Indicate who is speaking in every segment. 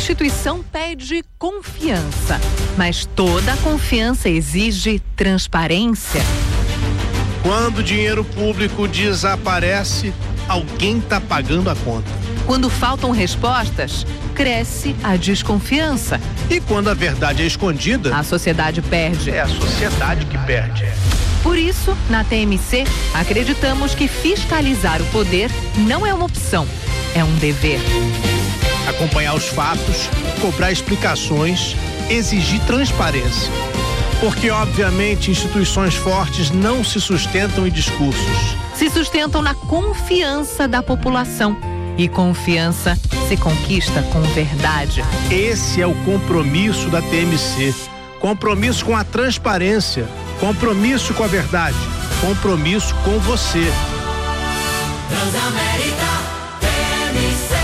Speaker 1: instituição pede confiança, mas toda confiança exige transparência.
Speaker 2: Quando o dinheiro público desaparece, alguém está pagando a conta.
Speaker 1: Quando faltam respostas, cresce a desconfiança.
Speaker 2: E quando a verdade é escondida,
Speaker 1: a sociedade perde.
Speaker 2: É a sociedade que perde.
Speaker 1: Por isso, na TMC, acreditamos que fiscalizar o poder não é uma opção, é um dever.
Speaker 2: Acompanhar os fatos, cobrar explicações, exigir transparência. Porque, obviamente, instituições fortes não se sustentam em discursos.
Speaker 1: Se sustentam na confiança da população. E confiança se conquista com verdade.
Speaker 2: Esse é o compromisso da TMC. Compromisso com a transparência. Compromisso com a verdade. Compromisso com você.
Speaker 3: Transamérica TMC.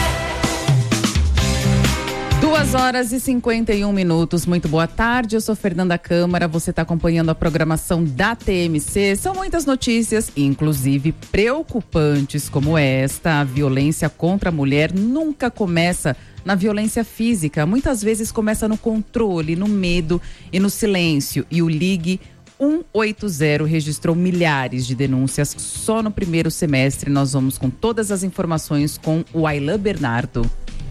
Speaker 4: 2h51. Muito boa tarde, eu sou Fernanda Câmara, você está acompanhando a programação da TMC. São muitas notícias, inclusive preocupantes como esta. A violência contra a mulher nunca começa na violência física, muitas vezes começa no controle, no medo e no silêncio. E o Ligue 180 registrou milhares de denúncias só no primeiro semestre. Nós vamos com todas as informações com o Aylan Bernardo.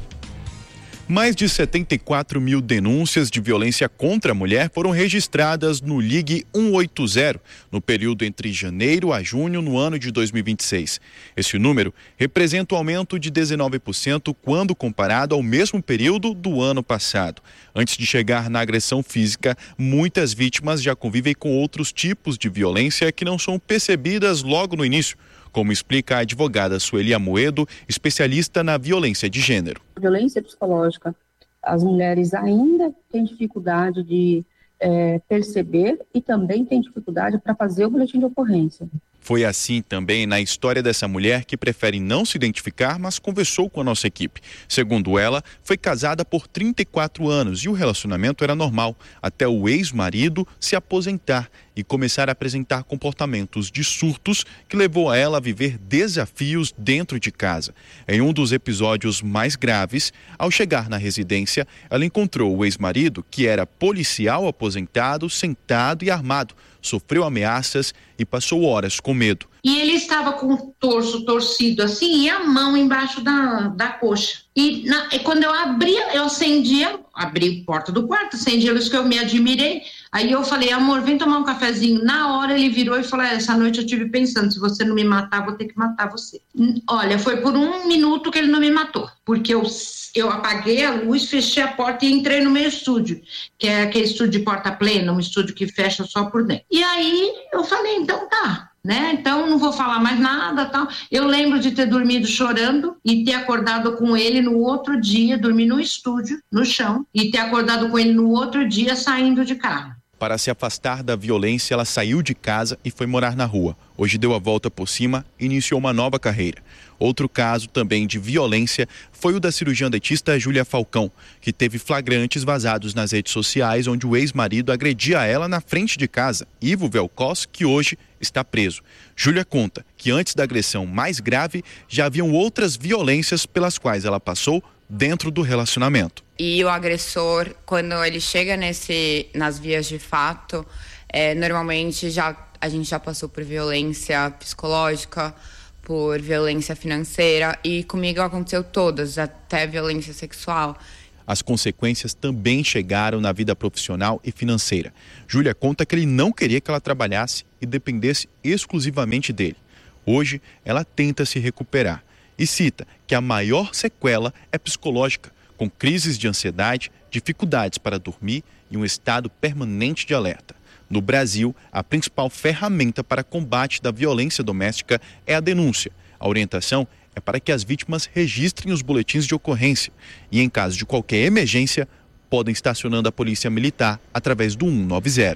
Speaker 5: Mais de 74 mil denúncias de violência contra a mulher foram registradas no Ligue 180 no período entre janeiro a junho no ano de 2026. Esse número representa um aumento de 19% quando comparado ao mesmo período do ano passado. Antes de chegar na agressão física, muitas vítimas já convivem com outros tipos de violência que não são percebidas logo no início, como explica a advogada Sueli Amoedo, especialista na violência de gênero.
Speaker 6: Violência psicológica, as mulheres ainda têm dificuldade de perceber e também têm dificuldade para fazer o boletim de ocorrência.
Speaker 5: Foi assim também na história dessa mulher que prefere não se identificar, mas conversou com a nossa equipe. Segundo ela, foi casada por 34 anos e o relacionamento era normal, até o ex-marido se aposentar e começar a apresentar comportamentos de surtos que levou a ela a viver desafios dentro de casa. Em um dos episódios mais graves, ao chegar na residência, ela encontrou o ex-marido, que era policial aposentado, sentado e armado. Sofreu ameaças e passou horas com medo.
Speaker 7: E ele estava com o torso torcido assim e a mão embaixo da coxa. E quando eu abri a porta do quarto, acendi a luz, que eu me admirei. Aí eu falei, amor, vem tomar um cafezinho. Na hora ele virou e falou, essa noite eu estive pensando, se você não me matar, vou ter que matar você. Olha, foi por 1 minuto que ele não me matou. Porque eu apaguei a luz, fechei a porta e entrei no meu estúdio, que é aquele estúdio de porta plena, um estúdio que fecha só por dentro. E aí eu falei, então tá. Então não vou falar mais nada, tal. Eu lembro de ter dormido chorando e ter acordado com ele no outro dia, dormir no estúdio, no chão, e ter acordado com ele no outro dia saindo de carro.
Speaker 5: Para se afastar da violência, ela saiu de casa e foi morar na rua. Hoje deu a volta por cima e iniciou uma nova carreira. Outro caso também de violência foi o da cirurgiã dentista Júlia Falcão, que teve flagrantes vazados nas redes sociais, onde o ex-marido agredia ela na frente de casa, Ivo Velkos, que hoje está preso. Júlia conta que antes da agressão mais grave, já haviam outras violências pelas quais ela passou dentro do relacionamento.
Speaker 8: E o agressor, quando ele chega nas vias de fato, normalmente a gente já passou por violência psicológica, por violência financeira, e comigo aconteceu todas, até violência sexual.
Speaker 5: As consequências também chegaram na vida profissional e financeira. Júlia conta que ele não queria que ela trabalhasse e dependesse exclusivamente dele. Hoje, ela tenta se recuperar e cita que a maior sequela é psicológica, com crises de ansiedade, dificuldades para dormir e um estado permanente de alerta. No Brasil, a principal ferramenta para combate da violência doméstica é a denúncia. A orientação é para que as vítimas registrem os boletins de ocorrência e, em caso de qualquer emergência, podem estacionando a polícia militar através do 190.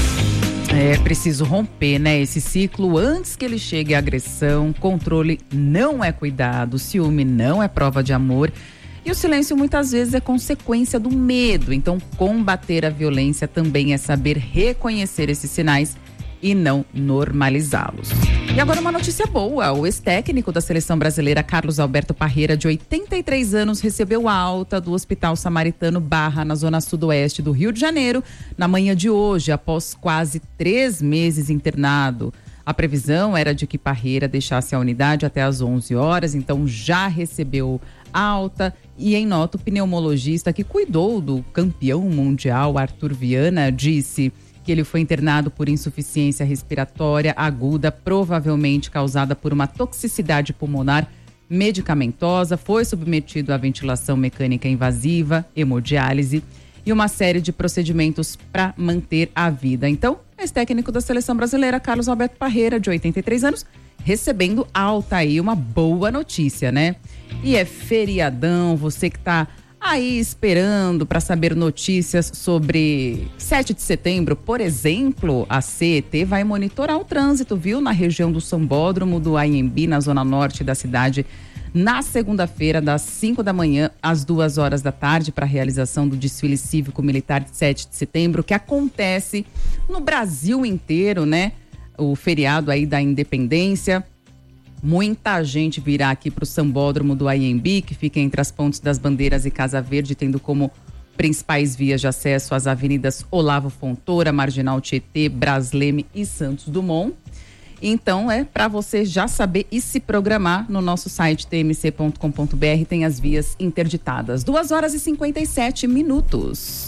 Speaker 4: É preciso romper, esse ciclo antes que ele chegue à agressão. Controle não é cuidado, ciúme não é prova de amor. E o silêncio muitas vezes é consequência do medo. Então, combater a violência também é saber reconhecer esses sinais e não normalizá-los. E agora uma notícia boa, o ex-técnico da seleção brasileira Carlos Alberto Parreira, de 83 anos, recebeu alta do Hospital Samaritano Barra, na zona sudoeste do Rio de Janeiro, na manhã de hoje, após quase 3 meses internado. A previsão era de que Parreira deixasse a unidade até às 11 horas, então já recebeu alta. E em nota, o pneumologista que cuidou do campeão mundial Arthur Viana disse que ele foi internado por insuficiência respiratória aguda, provavelmente causada por uma toxicidade pulmonar medicamentosa, foi submetido à ventilação mecânica invasiva, hemodiálise e uma série de procedimentos para manter a vida. Então, ex-técnico da seleção brasileira, Carlos Alberto Parreira, de 83 anos, recebendo alta aí, uma boa notícia, né? E é feriadão, você que tá aí esperando para saber notícias sobre 7 de setembro, por exemplo, a CET vai monitorar o trânsito, viu? Na região do Sambódromo do Anhembi, na zona norte da cidade, na segunda-feira, das 5 da manhã às 2 horas da tarde, para a realização do desfile cívico-militar de 7 de setembro, que acontece no Brasil inteiro, né? O feriado aí da independência. Muita gente virá aqui para o Sambódromo do Anhembi, que fica entre as Pontes das Bandeiras e Casa Verde, tendo como principais vias de acesso as avenidas Olavo Fontoura, Marginal Tietê, Braz Leme e Santos Dumont. Então, é para você já saber e se programar no nosso site tmc.com.br, tem as vias interditadas. 2h57.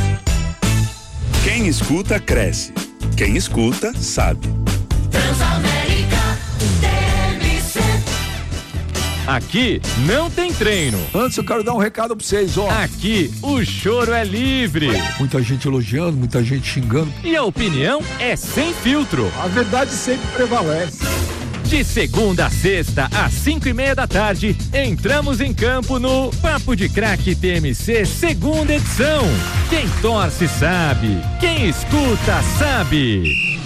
Speaker 9: Quem escuta, cresce. Quem escuta, sabe.
Speaker 3: Transamérica TMC.
Speaker 10: Aqui não tem treino.
Speaker 11: Antes eu quero dar um recado pra vocês, ó.
Speaker 10: Aqui o choro é livre.
Speaker 11: Muita gente elogiando, muita gente xingando.
Speaker 10: E a opinião é sem filtro.
Speaker 11: A verdade sempre prevalece.
Speaker 10: De segunda a sexta, às 5:30 da tarde, entramos em campo no Papo de Craque TMC, segunda edição. Quem torce sabe, quem escuta sabe.